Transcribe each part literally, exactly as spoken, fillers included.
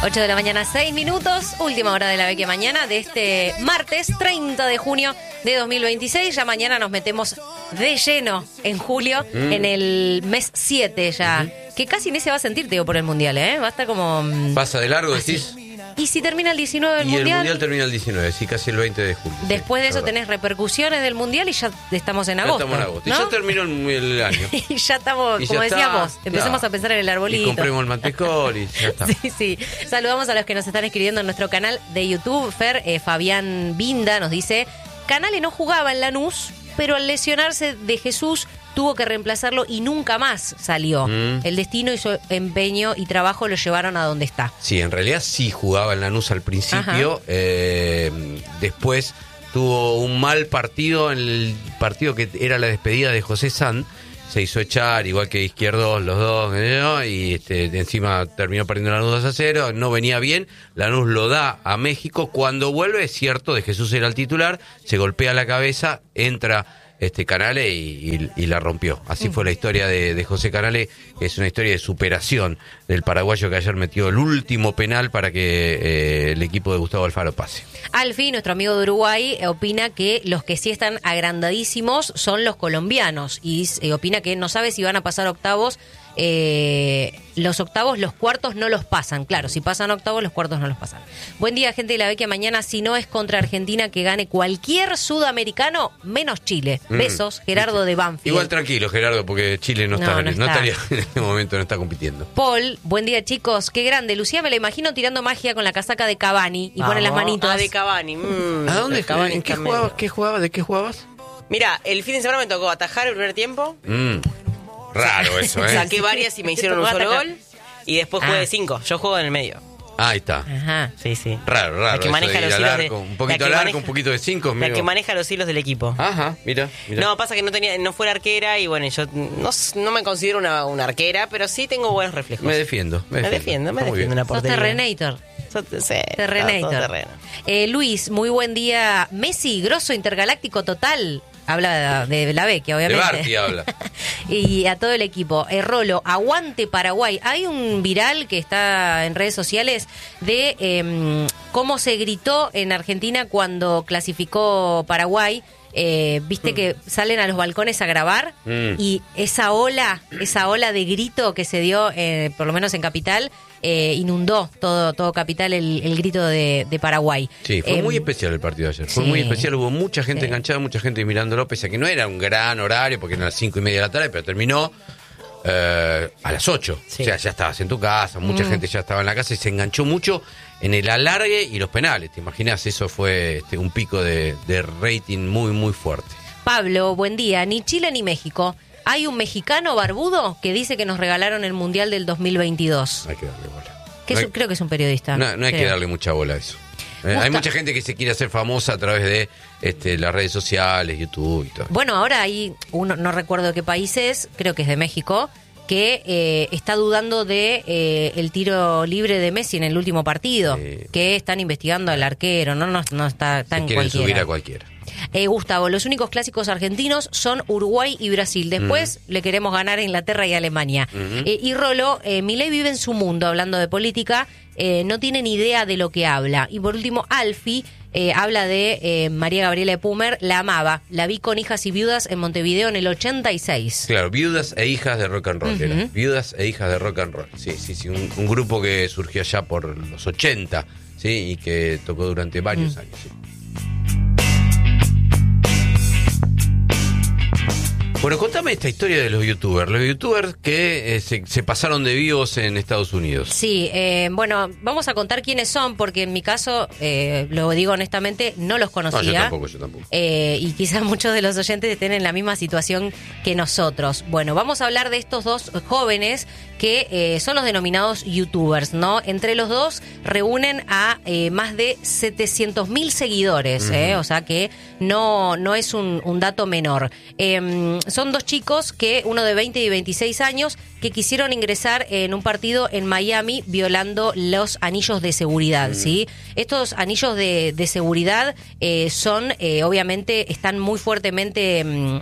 ocho de la mañana, seis minutos, última hora de la Vecchia Mañana de este martes treinta de junio de dos mil veintiséis. Ya mañana nos metemos de lleno en julio, mm. en el mes siete ya, uh-huh. que casi ni se va a sentir, te digo, por el Mundial, ¿eh? Va a estar como... ¿Pasa de largo, así. decís? ¿Y si termina el diecinueve del y Mundial? Y el Mundial termina el diecinueve, sí, casi el veinte de julio. Después sí, de eso verdad. Tenés repercusiones del Mundial y ya estamos en agosto. Ya estamos en agosto. ¿no? Y ya terminó el, el año. Y ya estamos, y como ya decíamos, está, empecemos claro. a pensar en el arbolito. Y compremos el mantecol y ya está. Sí, sí. Saludamos a los que nos están escribiendo en nuestro canal de YouTube. Fer, eh, Fabián Binda nos dice, Canale no jugaba en Lanús, pero al lesionarse de Jesús tuvo que reemplazarlo y nunca más salió. Mm. El destino y su empeño y trabajo lo llevaron a donde está. Sí, en realidad sí jugaba en Lanús al principio. Eh, después tuvo un mal partido en el partido que era la despedida de José Sanz. Se hizo echar, igual que Izquierdos, los dos, ¿no? Y este, encima terminó perdiendo Lanús dos a cero. No venía bien. Lanús lo da a México. Cuando vuelve, es cierto, de Jesús era el titular. Se golpea la cabeza, entra... este Canale y, y, y la rompió. Así fue la historia de, de José Canale, que es una historia de superación del paraguayo que ayer metió el último penal para que eh, el equipo de Gustavo Alfaro pase. Alfi, nuestro amigo de Uruguay, opina que los que sí están agrandadísimos son los colombianos y eh, opina que no sabe si van a pasar octavos. Eh, los octavos, los cuartos no los pasan. Claro, si pasan octavos, los cuartos no los pasan. Buen día, gente de la Vecchia Mañana. Si no es contra Argentina, que gane cualquier sudamericano, menos Chile. Mm. Besos, Gerardo de Banfield. Igual tranquilo, Gerardo, porque Chile no, no, está, no, no está. estaría en este momento, no está compitiendo. Paul, buen día, chicos. Qué grande. Lucía, me la imagino tirando magia con la casaca de Cavani y Vamos. pone las manitos. Ah, de Cavani. Mm, ¿A dónde? Cavani ¿En qué jugabas? ¿Qué jugabas? ¿De qué jugabas? Mira, el fin de semana me tocó atajar el primer tiempo. Mm. Raro eso, ¿eh? Saqué varias y me hicieron un solo gol. Y después jugué Ah. de cinco. Yo juego en el medio. Ah, ahí está. Ajá. Sí, sí. Raro, raro. La que maneja los al hilos arco, de, un poquito la al que arco, maneja, un poquito de cinco. La amigo. que maneja los hilos del equipo. Ajá, mira, mira. No, pasa que no tenía, no fue la arquera y bueno, yo no, no me considero una, una arquera, pero sí tengo buenos reflejos. Me defiendo, me Me defiendo. defiendo, me Está muy defiendo bien. una Sos portería. Terrenator. Sos- sí, Terrenator. todo terreno. Eh, Luis, muy buen día. Messi, grosso intergaláctico total. Habla de, de la Vecchia, De obviamente. Barty habla. Y a todo el equipo. Eh, Rolo, aguante Paraguay. Hay un viral que está en redes sociales de eh, cómo se gritó en Argentina cuando clasificó Paraguay. Eh, Viste mm. que salen a los balcones a grabar mm. y esa ola, esa ola de grito que se dio, eh, por lo menos en Capital, eh, inundó todo, todo Capital el, el grito de, de Paraguay. Sí, fue eh, muy especial el partido de ayer. Fue sí, muy especial, hubo mucha gente sí. enganchada, mucha gente mirándolo, pese a que no era un gran horario, porque eran las cinco y media de la tarde, pero terminó eh, a las ocho. Sí. O sea, ya estabas en tu casa, mucha mm. gente ya estaba en la casa y se enganchó mucho en el alargue y los penales. ¿Te imaginas? Eso fue este, un pico de, de rating muy, muy fuerte. Pablo, buen día. Ni Chile ni México. Hay un mexicano barbudo que dice que nos regalaron el Mundial del dos mil veintidós. Hay que darle bola. Que no es, hay, creo que es un periodista. No, no hay creo. que darle mucha bola a eso. Eh, hay mucha gente que se quiere hacer famosa a través de este, las redes sociales, YouTube y todo. Bueno, ahora hay uno, no recuerdo de qué país es, creo que es de México, que eh, está dudando de eh, el tiro libre de Messi en el último partido, Sí. que están investigando al arquero, no, no, no está tan Se quieren cualquiera. subir a cualquiera. Eh, Gustavo, los únicos clásicos argentinos son Uruguay y Brasil. Después uh-huh. le queremos ganar a Inglaterra y a Alemania. Uh-huh. Eh, y Rolo, eh, Milei vive en su mundo hablando de política, eh, no tiene ni idea de lo que habla. Y por último, Alfi eh, habla de eh, María Gabriela de Pumer, la amaba. La vi con Hijas y Viudas en Montevideo en el ochenta y seis. Claro, Viudas e Hijas de Rock and Roll. Uh-huh. Era. Viudas e Hijas de Rock and Roll. Sí, sí, sí. Un, un grupo que surgió allá por los ochenta, ¿sí? Y que tocó durante varios uh-huh. años. ¿Sí? Bueno, contame esta historia de los youtubers. Los youtubers que eh, se, se pasaron de vivos en Estados Unidos. Sí, eh, bueno, vamos a contar quiénes son, porque en mi caso, eh, lo digo honestamente, no los conocía. No, yo tampoco, yo tampoco. Eh, y quizás muchos de los oyentes estén en la misma situación que nosotros. Bueno, vamos a hablar de estos dos jóvenes que eh, son los denominados youtubers, ¿no? Entre los dos reúnen a eh, más de setecientos mil seguidores, uh-huh. eh, o sea que no, no es un, un dato menor. Eh, son dos chicos, que uno de veinte y veintiséis años, que quisieron ingresar en un partido en Miami violando los anillos de seguridad, mm. ¿sí? Estos anillos de, de seguridad eh, son, eh, obviamente, están muy fuertemente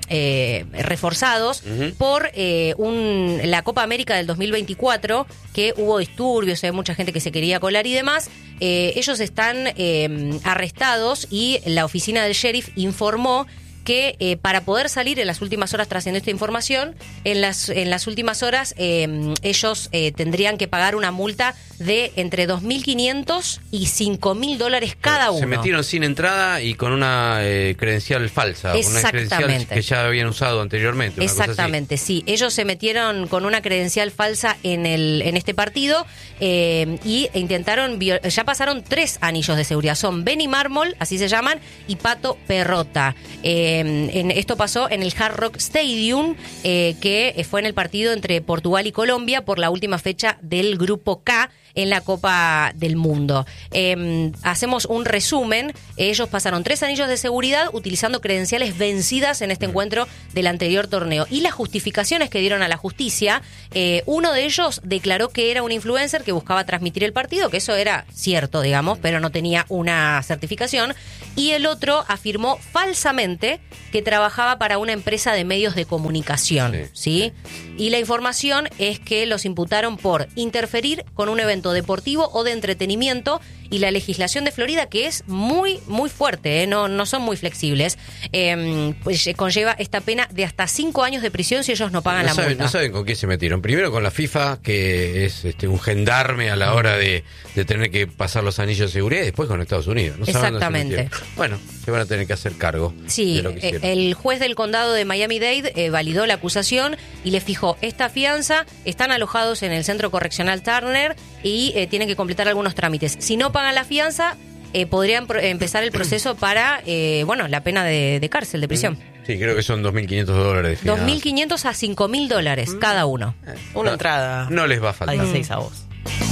eh, reforzados uh-huh. por eh, un, la Copa América del dos mil veinticuatro, que hubo disturbios, hay mucha gente que se quería colar y demás. Eh, ellos están eh, arrestados y la oficina del sheriff informó que eh, para poder salir en las últimas horas, trascendió esta información, en las en las últimas horas eh, ellos eh, tendrían que pagar una multa de entre dos mil quinientos y cinco mil dólares cada uno. Se metieron sin entrada y con una eh, credencial falsa, una credencial que ya habían usado anteriormente. Una Exactamente, cosa así. Sí. Ellos se metieron con una credencial falsa en el en este partido eh, y intentaron, ya pasaron tres anillos de seguridad. Son Benny Mármol, así se llaman, y Pato Perrota. Eh, En, esto pasó en el Hard Rock Stadium, eh, que fue en el partido entre Portugal y Colombia por la última fecha del Grupo K en la Copa del Mundo. Eh, hacemos un resumen. Ellos pasaron tres anillos de seguridad utilizando credenciales vencidas en este encuentro del anterior torneo. Y las justificaciones que dieron a la justicia, eh, uno de ellos declaró que era un influencer que buscaba transmitir el partido, que eso era cierto, digamos, pero no tenía una certificación. Y el otro afirmó falsamente que trabajaba para una empresa de medios de comunicación, ¿sí? ¿sí? Y la información es que los imputaron por interferir con un evento deportivo o de entretenimiento, y la legislación de Florida, que es muy, muy fuerte, ¿eh? no, no son muy flexibles, eh, pues conlleva esta pena de hasta cinco años de prisión si ellos no pagan no la saben, multa. No saben con qué se metieron. Primero con la FIFA, que es este, un gendarme a la hora de, de tener que pasar los anillos de seguridad, y después con Estados Unidos. No Exactamente. Se bueno, se van a tener que hacer cargo sí, de lo que eh, hicieron. El juez del condado de Miami-Dade eh, validó la acusación y le fijó esta fianza. Están alojados en el Centro Correccional Turner y eh, tienen que completar algunos trámites. Si no pagan la fianza, eh, podrían pro- empezar el proceso para, eh, bueno, la pena de, de cárcel, de prisión. Sí, creo que son dos mil quinientos dólares de fianza. dos mil quinientos a cinco mil dólares cada uno. Eh, una no, entrada. No les va a faltar. A dieciséis a vos.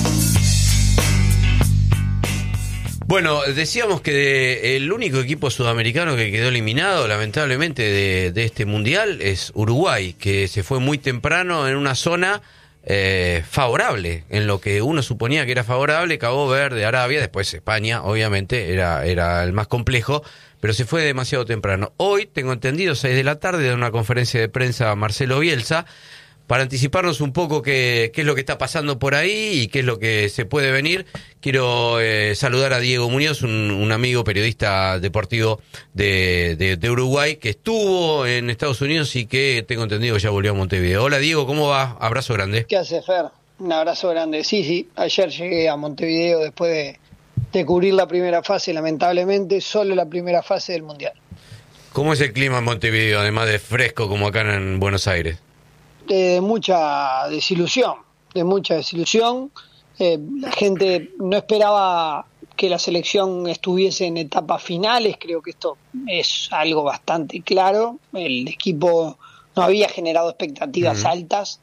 Bueno, decíamos que de, el único equipo sudamericano que quedó eliminado, lamentablemente, de, de este mundial es Uruguay, que se fue muy temprano en una zona eh, favorable, en lo que uno suponía que era favorable. Cabo Verde, Arabia, después España, obviamente, era, era el más complejo, pero se fue demasiado temprano. Hoy, tengo entendido, seis de la tarde, de una conferencia de prensa a Marcelo Bielsa, para anticiparnos un poco qué, qué es lo que está pasando por ahí y qué es lo que se puede venir. Quiero eh, saludar a Diego Muñoz, un, un amigo periodista deportivo de, de, de Uruguay, que estuvo en Estados Unidos y que tengo entendido ya volvió a Montevideo. Hola Diego, ¿cómo va? Abrazo grande. ¿Qué hace, Fer? Un abrazo grande. Sí, sí, ayer llegué a Montevideo después de, de cubrir la primera fase, lamentablemente, solo la primera fase del Mundial. ¿Cómo es el clima en Montevideo, además de fresco como acá en Buenos Aires? De mucha desilusión, de mucha desilusión. Eh, la gente no esperaba que la selección estuviese en etapas finales, creo que esto es algo bastante claro. El equipo no había generado expectativas uh-huh. altas,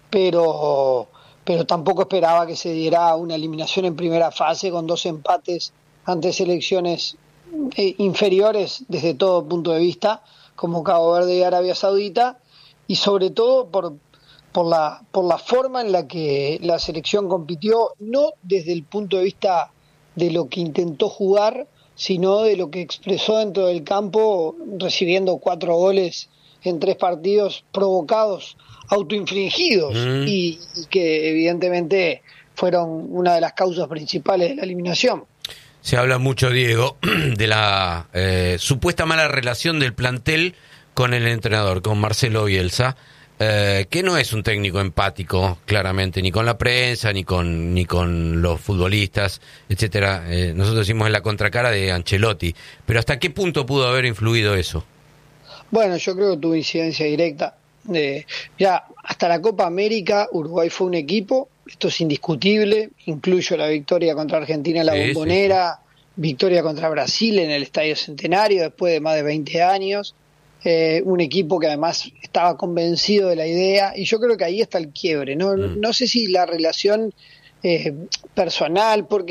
pero, pero tampoco esperaba que se diera una eliminación en primera fase con dos empates ante selecciones eh, inferiores desde todo punto de vista, como Cabo Verde y Arabia Saudita, y sobre todo por, por, la, por la forma en la que la selección compitió, no desde el punto de vista de lo que intentó jugar, sino de lo que expresó dentro del campo, recibiendo cuatro goles en tres partidos provocados, autoinfligidos, mm. y, y que evidentemente fueron una de las causas principales de la eliminación. Se habla mucho, Diego, de la eh, supuesta mala relación del plantel con el entrenador, con Marcelo Bielsa, eh, que no es un técnico empático, claramente, ni con la prensa, ni con ni con los futbolistas, etcétera. Eh, nosotros decimos en la contracara de Ancelotti, pero ¿hasta qué punto pudo haber influido eso? Bueno, yo creo que tuvo incidencia directa. Eh, ya hasta la Copa América, Uruguay fue un equipo, esto es indiscutible, incluyo la victoria contra Argentina en la sí, Bombonera, sí, sí. victoria contra Brasil en el Estadio Centenario después de más de veinte años. Eh, un equipo que además estaba convencido de la idea, y yo creo que ahí está el quiebre, no, mm. no sé si la relación eh, personal, porque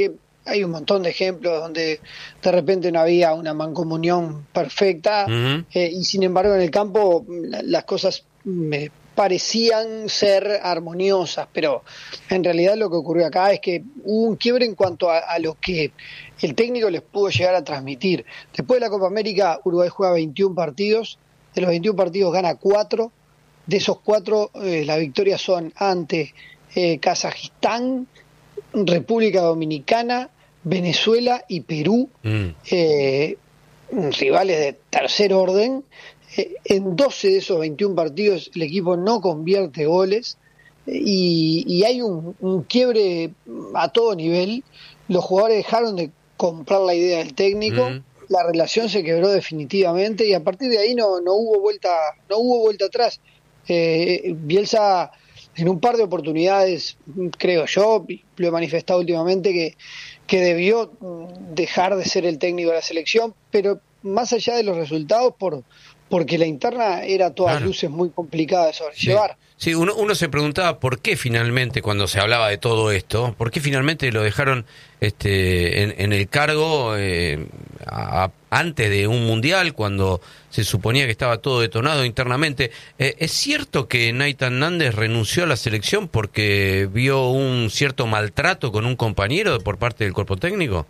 hay un montón de ejemplos donde de repente no había una mancomunión perfecta, uh-huh. eh, y sin embargo en el campo la, las cosas me parecían ser armoniosas, pero en realidad lo que ocurrió acá es que hubo un quiebre en cuanto a, a lo que el técnico les pudo llegar a transmitir. Después de la Copa América, Uruguay juega veintiún partidos, de los veintiún partidos gana cuatro, de esos cuatro eh, las victorias son ante eh, Kazajistán, República Dominicana, Venezuela y Perú, mm. eh, rivales de tercer orden. Eh, en doce de esos veintiún partidos el equipo no convierte goles, eh, y, y hay un, un quiebre a todo nivel. Los jugadores dejaron de comprar la idea del técnico, mm. la relación se quebró definitivamente y a partir de ahí no, no hubo vuelta, no hubo vuelta atrás. Eh, Bielsa en un par de oportunidades, creo yo, lo he manifestado últimamente, que, que debió dejar de ser el técnico de la selección, pero más allá de los resultados, por porque la interna era a todas claro. luces muy complicada de sobrellevar. Sí, sí uno, uno se preguntaba por qué finalmente, cuando se hablaba de todo esto, por qué finalmente lo dejaron este en, en el cargo eh, a, a, antes de un mundial, cuando se suponía que estaba todo detonado internamente. Eh, ¿Es cierto que Nathan Nández renunció a la selección porque vio un cierto maltrato con un compañero por parte del cuerpo técnico?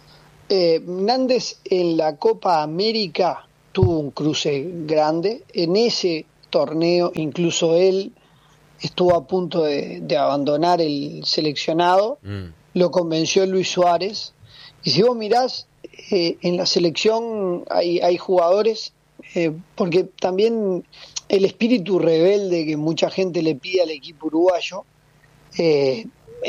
Eh, Nández en la Copa América tuvo un cruce grande. En ese torneo incluso él estuvo a punto de, de abandonar el seleccionado, mm. lo convenció Luis Suárez, y si vos mirás, eh, en la selección hay, hay jugadores, eh, porque también el espíritu rebelde que mucha gente le pide al equipo uruguayo, eh,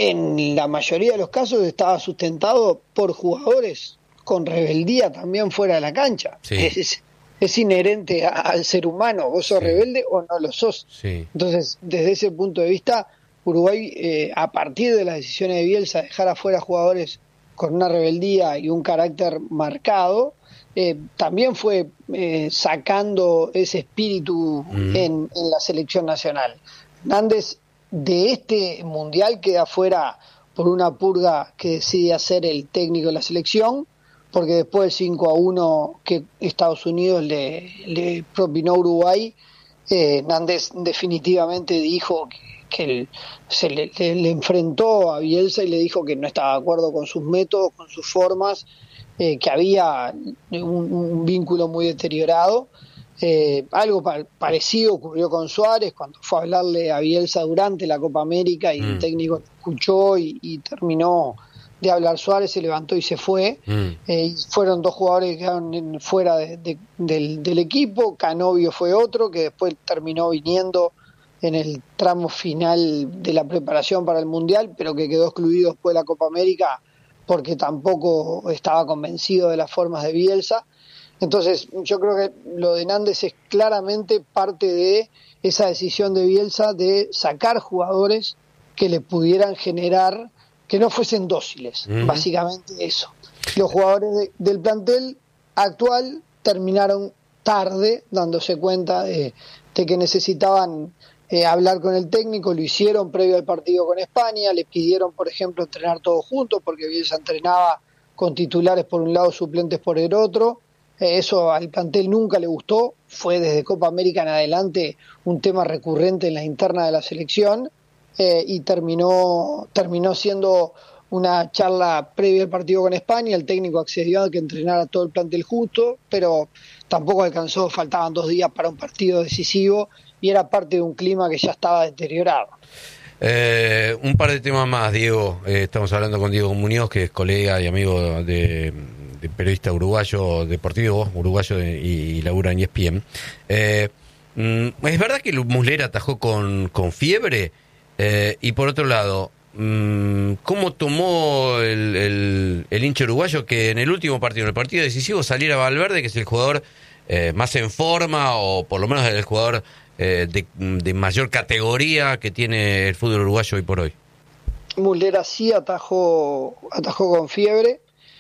en la mayoría de los casos estaba sustentado por jugadores con rebeldía también fuera de la cancha. Sí. Es, es inherente a, al ser humano, vos sos sí. rebelde o no lo sos. Sí. Entonces, desde ese punto de vista, Uruguay, eh, a partir de las decisiones de Bielsa, dejar afuera jugadores con una rebeldía y un carácter marcado, eh, también fue eh, sacando ese espíritu mm. en, en la selección nacional. Nández de este mundial queda fuera por una purga que decide hacer el técnico de la selección, porque después del cinco a uno que Estados Unidos le, le propinó a Uruguay, eh, Nández definitivamente dijo que, que el, se le, le, le enfrentó a Bielsa y le dijo que no estaba de acuerdo con sus métodos, con sus formas, eh, que había un, un vínculo muy deteriorado. Eh, algo pa- parecido ocurrió con Suárez cuando fue a hablarle a Bielsa durante la Copa América y mm. el técnico escuchó y, y terminó de hablar Suárez, se levantó y se fue. Mm. Eh, y fueron dos jugadores que quedaron en, fuera de, de, del, del equipo. Canovio fue otro que después terminó viniendo en el tramo final de la preparación para el Mundial, pero que quedó excluido después de la Copa América porque tampoco estaba convencido de las formas de Bielsa. Entonces yo creo que lo de Nández es claramente parte de esa decisión de Bielsa de sacar jugadores que le pudieran generar, que no fuesen dóciles, uh-huh. básicamente eso. Los jugadores de, del plantel actual terminaron tarde dándose cuenta de, de que necesitaban eh, hablar con el técnico, lo hicieron previo al partido con España, le pidieron por ejemplo entrenar todos juntos porque Bielsa entrenaba con titulares por un lado, suplentes por el otro. Eh, eso al plantel nunca le gustó, fue desde Copa América en adelante un tema recurrente en la interna de la selección. Eh, y terminó terminó siendo una charla previa al partido con España. El técnico accedió a que entrenara todo el plantel justo, pero tampoco alcanzó, faltaban dos días para un partido decisivo y era parte de un clima que ya estaba deteriorado. Eh, un par de temas más, Diego. Eh, estamos hablando con Diego Muñoz, que es colega y amigo de, de periodista uruguayo deportivo, uruguayo de, y, y labura en E S P N. Eh, ¿Es verdad que Muslera atajó con, con fiebre? Eh, y por otro lado, ¿cómo tomó el, el, el hincha uruguayo que en el último partido, en el partido decisivo, saliera Valverde, que es el jugador eh, más en forma, o por lo menos el jugador eh, de, de mayor categoría que tiene el fútbol uruguayo hoy por hoy? Muslera sí atajó, atajó con fiebre.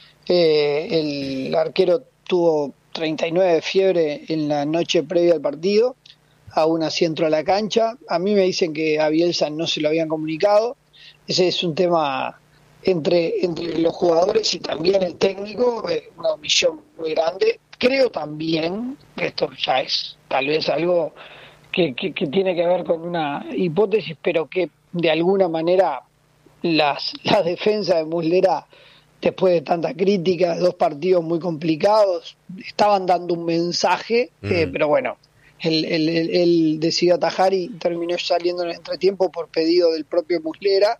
Eh, el arquero tuvo treinta y nueve de fiebre en la noche previa al partido. Aún así entró a la cancha. A mí me dicen que a Bielsa no se lo habían comunicado. Ese es un tema entre, entre los jugadores y también el técnico, eh, una omisión muy grande. Creo también, que esto ya es tal vez algo que, que, que tiene que ver con una hipótesis, pero que de alguna manera las, la defensa de Muslera, después de tanta crítica, de dos partidos muy complicados, estaban dando un mensaje, mm. eh, pero bueno, él, él, él, él decidió atajar y terminó saliendo en el entretiempo por pedido del propio Muslera.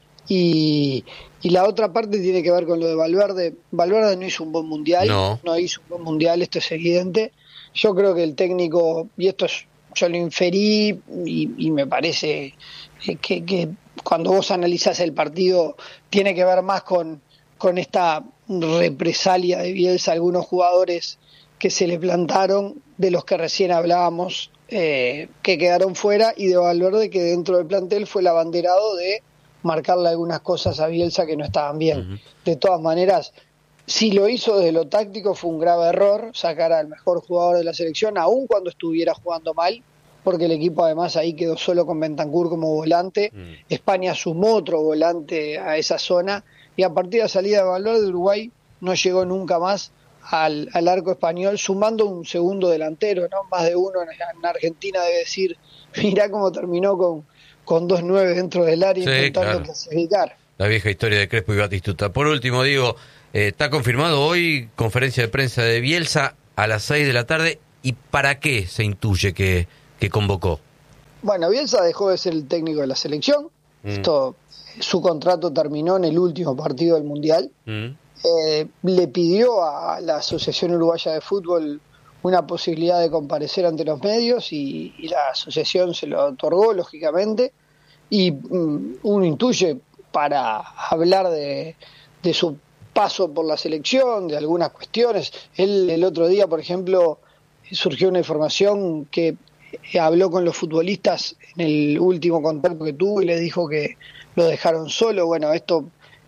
Y, y la otra parte tiene que ver con lo de Valverde. Valverde no hizo un buen mundial, no, no hizo un buen mundial, esto es evidente. Yo creo que el técnico, y esto es, yo lo inferí, y, y me parece que, que cuando vos analizás el partido tiene que ver más con, con esta represalia de Bielsa a algunos jugadores que se le plantaron, de los que recién hablábamos, eh, que quedaron fuera, y de Valverde, que dentro del plantel fue el abanderado de marcarle algunas cosas a Bielsa que no estaban bien. Uh-huh. De todas maneras, si lo hizo desde lo táctico, fue un grave error sacar al mejor jugador de la selección, aun cuando estuviera jugando mal, porque el equipo además ahí quedó solo con Bentancur como volante. Uh-huh. España sumó otro volante a esa zona, y a partir de la salida de Valverde, Uruguay no llegó nunca más al, al arco español, sumando un segundo delantero, ¿no? Más de uno en, en Argentina debe decir, mirá cómo terminó con con dos nueve dentro del área, sí, intentando claro. clasificar. La vieja historia de Crespo y Batistuta. Por último, digo, eh, está confirmado hoy conferencia de prensa de Bielsa a las seis de la tarde. ¿Y para qué se intuye que, que convocó? Bueno, Bielsa dejó de ser el técnico de la selección. Mm. Esto, su contrato terminó en el último partido del Mundial. Mm. Eh, le pidió a la Asociación Uruguaya de Fútbol una posibilidad de comparecer ante los medios, y, y la asociación se lo otorgó, lógicamente, y um, uno intuye para hablar de, de su paso por la selección, de algunas cuestiones. Él el otro día, por ejemplo, surgió una información que habló con los futbolistas en el último contacto que tuvo y les dijo que lo dejaron solo. Bueno, esto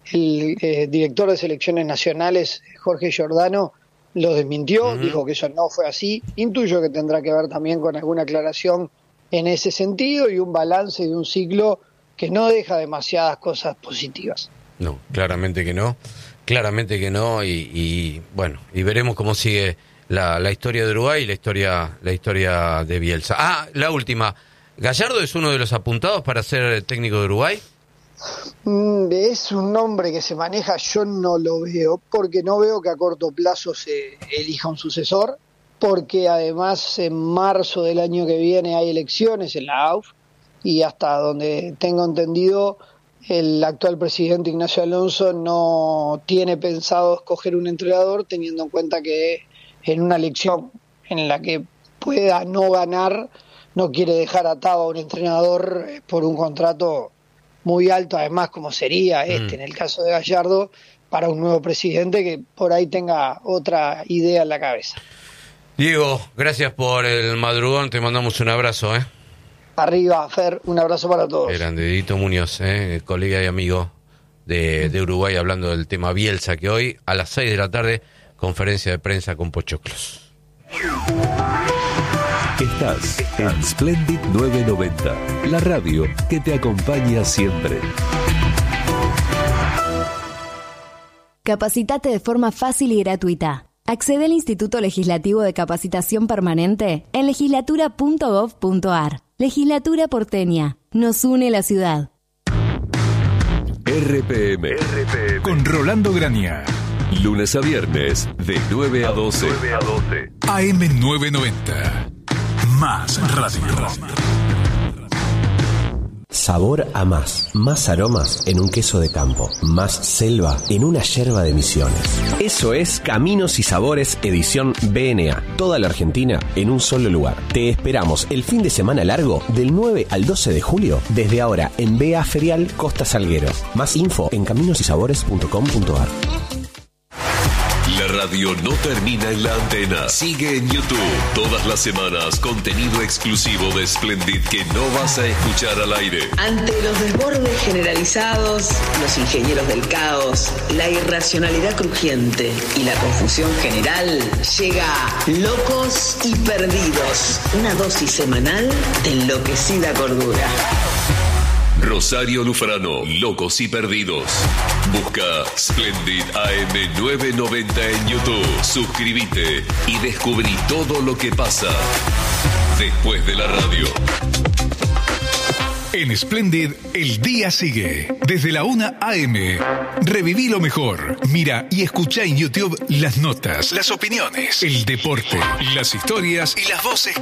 el eh, director de selecciones nacionales, Jorge Giordano, lo desmintió, uh-huh. dijo que eso no fue así. Intuyo que tendrá que ver también con alguna aclaración en ese sentido y un balance de un ciclo que no deja demasiadas cosas positivas. No, claramente que no, claramente que no, y, y bueno, y veremos cómo sigue la, la historia de Uruguay y la historia, la historia de Bielsa. Ah, la última, ¿Gallardo es uno de los apuntados para ser técnico de Uruguay? Es un nombre que se maneja, yo no lo veo, porque no veo que a corto plazo se elija un sucesor, porque además en marzo del año que viene hay elecciones en la A U F, y hasta donde tengo entendido, el actual presidente Ignacio Alonso no tiene pensado escoger un entrenador, teniendo en cuenta que en una elección en la que pueda no ganar, no quiere dejar atado a un entrenador por un contrato muy alto, además como sería este, mm. en el caso de Gallardo, para un nuevo presidente que por ahí tenga otra idea en la cabeza. Diego, gracias por el madrugón, te mandamos un abrazo, ¿eh? Arriba, Fer, un abrazo para todos. Grande, Didito Muñoz, ¿eh? El colega y amigo de, de Uruguay, hablando del tema Bielsa, que hoy a las seis de la tarde, conferencia de prensa con Pochoclos. Estás en Splendid novecientos noventa, la radio que te acompaña siempre. Capacitate de forma fácil y gratuita. Accede al Instituto Legislativo de Capacitación Permanente en legislatura punto gov punto ar. Legislatura porteña. Nos une la ciudad. R P M. R P M. Con Rolando Grania. Lunes a viernes, de nueve a doce. nueve a doce. A M novecientos noventa. Más radio. Sabor a más. Más aromas en un queso de campo. Más selva en una yerba de Misiones. Eso es Caminos y Sabores edición B N A. Toda la Argentina en un solo lugar. Te esperamos el fin de semana largo del nueve al doce de julio. Desde ahora en B A Ferial Costa Salguero. Más info en caminos y sabores punto com punto ar. La radio no termina en la antena. Sigue en YouTube. Todas las semanas, contenido exclusivo de Splendid que no vas a escuchar al aire. Ante los desbordes generalizados, los ingenieros del caos, la irracionalidad crujiente y la confusión general, llega Locos y Perdidos. Una dosis semanal de enloquecida cordura. Rosario Lufrano, Locos y Perdidos. Busca Splendid A M novecientos noventa en YouTube. Suscríbete y descubrí todo lo que pasa después de la radio. En Splendid, el día sigue. Desde la una a eme. Reviví lo mejor. Mira y escucha en YouTube las notas, las opiniones, el deporte, las historias y las voces